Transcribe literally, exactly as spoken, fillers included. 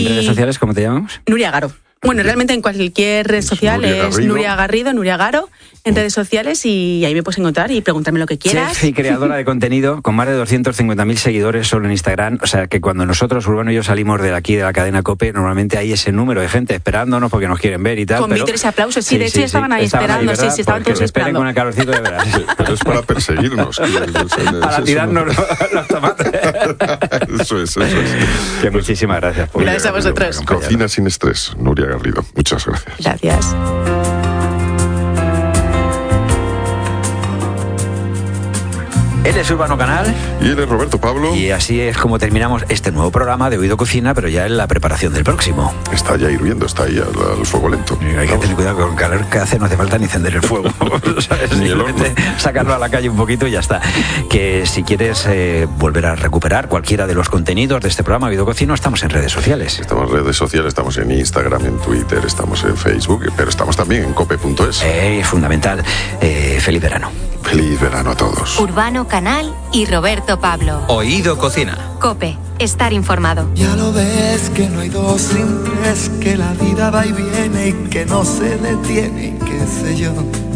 ¿En redes sociales cómo te llamamos? Nuria Garo. Bueno, realmente en cualquier red social Nuria es Garrido. Nuria Garrido, Nuria Garo, en redes sociales, y ahí me puedes encontrar y preguntarme lo que quieras. Chef y creadora de contenido con más de doscientos cincuenta mil seguidores solo en Instagram. O sea, que cuando nosotros, Urbano y yo, salimos de aquí, de la cadena COPE, normalmente hay ese número de gente esperándonos porque nos quieren ver y tal. Con vítores y aplausos. Sí, sí, de hecho sí, estaban sí, ahí estaban esperando. Ahí, sí, sí, estaban todos esperando. Con el calorcito de verdad. Sí, pero es para perseguirnos. Para tirarnos los, los tomates. Eso es, eso es. Que muchísimas gracias. Por gracias a vosotros. Cocina sin estrés, Nuria Garrido. Muchas gracias. Gracias. Él es Urbano Canal. Y él es Roberto Pablo. Y así es como terminamos este nuevo programa de Oído Cocina, pero ya en la preparación del próximo. Está ya hirviendo, está ahí al, al fuego lento. Y hay que tener cuidado con el calor que hace, no hace falta ni encender el fuego. ¿Sabes? Ni el horno. Sacarlo a la calle un poquito y ya está. Que si quieres eh, volver a recuperar cualquiera de los contenidos de este programa Oído Cocina, estamos en redes sociales. Estamos en redes sociales, estamos en Instagram, en Twitter, estamos en Facebook, pero estamos también en cope punto es. Eh, es fundamental. Eh, feliz verano. Feliz verano a todos. Urbano Canal y Roberto Pablo. Oído Cocina. COPE. Estar informado. Ya lo ves que no hay dos sin tres, que la vida va y viene y que no se detiene y qué sé yo.